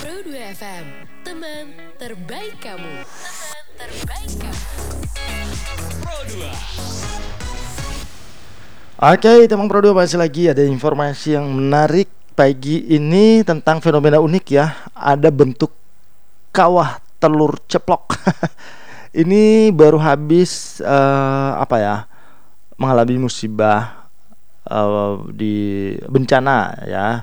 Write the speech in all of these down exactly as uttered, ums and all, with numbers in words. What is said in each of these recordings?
Pro dua F M, teman terbaik kamu. Teman terbaik kamu. Pro dua. Oke, teman Pro dua, masih lagi ada informasi yang menarik pagi ini tentang fenomena unik ya. Ada bentuk kawah telur ceplok. Ini baru habis uh, apa ya? mengalami musibah uh, di bencana ya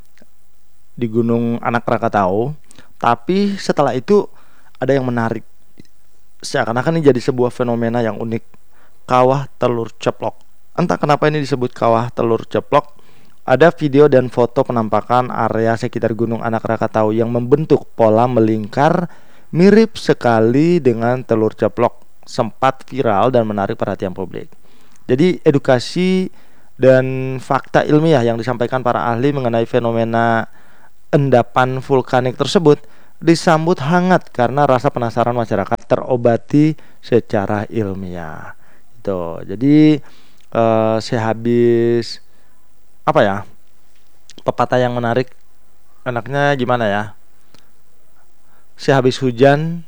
di Gunung Anak Rakatau. Tapi setelah itu ada yang menarik. Seakan-akan ini jadi sebuah fenomena yang unik. Kawah telur ceplok. Entah kenapa ini disebut kawah telur ceplok. Ada video dan foto penampakan area sekitar Gunung Anak Rakatau yang membentuk pola melingkar mirip sekali dengan telur ceplok. Sempat viral dan menarik perhatian publik. Jadi edukasi dan fakta ilmiah yang disampaikan para ahli mengenai fenomena endapan vulkanik tersebut disambut hangat karena rasa penasaran masyarakat terobati secara ilmiah. Itu. Jadi uh, sehabis apa ya? Pepatah yang menarik, enaknya gimana ya? Sehabis hujan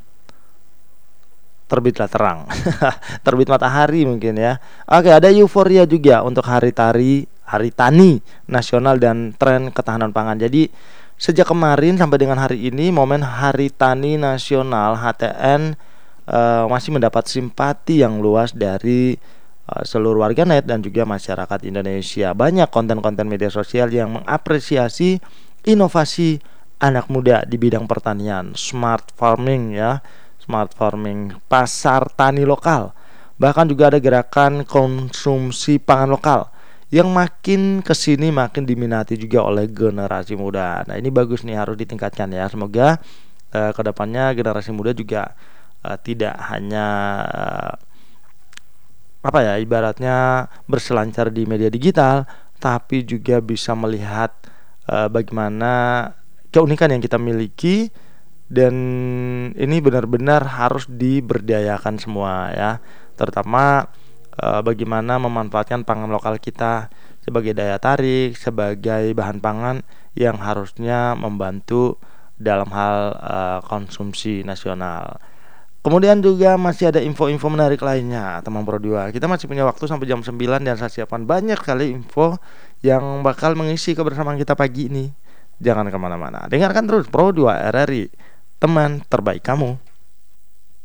terbitlah terang. Terbit matahari mungkin ya. Oke, ada euforia juga untuk hari tari, hari tani nasional dan tren ketahanan pangan. Jadi sejak kemarin sampai dengan hari ini momen Hari Tani Nasional H T N uh, masih mendapat simpati yang luas dari uh, seluruh warganet dan juga masyarakat Indonesia. Banyak konten-konten media sosial yang mengapresiasi inovasi anak muda di bidang pertanian, smart farming ya. Smart farming, pasar tani lokal. Bahkan juga ada gerakan konsumsi pangan lokal yang makin kesini makin diminati juga oleh generasi muda. Nah ini bagus nih, harus ditingkatkan ya. Semoga uh, kedepannya generasi muda juga uh, tidak hanya uh, apa ya ibaratnya berselancar di media digital, tapi juga bisa melihat uh, bagaimana keunikan yang kita miliki. Dan ini benar-benar harus diberdayakan semua ya, terutama e, bagaimana memanfaatkan pangan lokal kita sebagai daya tarik, sebagai bahan pangan yang harusnya membantu dalam hal e, konsumsi nasional. Kemudian juga masih ada info-info menarik lainnya, teman Pro dua. Kita masih punya waktu sampai jam sembilan dan saya siapkan banyak sekali info yang bakal mengisi kebersamaan kita pagi ini. Jangan kemana-mana, dengarkan terus Pro dua R R I, teman terbaik kamu.